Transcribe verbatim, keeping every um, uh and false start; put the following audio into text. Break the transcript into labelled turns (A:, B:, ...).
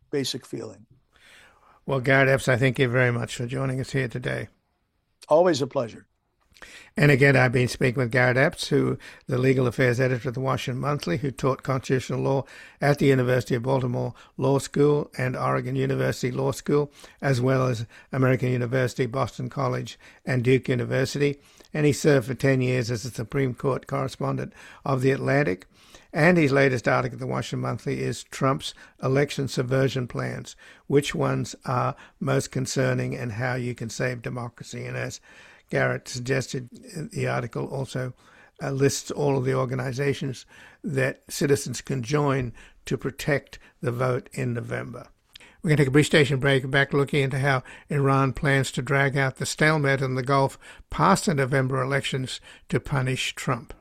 A: basic feeling.
B: Well, Garrett Epps, I thank you very much for joining us here today.
A: Always a pleasure.
B: And again, I've been speaking with Garrett Epps, who the legal affairs editor of the Washington Monthly, who taught constitutional law at the University of Baltimore Law School and Oregon University Law School, as well as American University, Boston College, and Duke University. And he served for ten years as the Supreme Court correspondent of The Atlantic. And his latest article in the Washington Monthly is Trump's election subversion plans, which ones are most concerning and how you can save democracy. And as Garrett suggested, the article also uh, lists all of the organizations that citizens can join to protect the vote in November. We're going to take a brief station break and back looking into how Iran plans to drag out the stalemate in the Gulf past the November elections to punish Trump.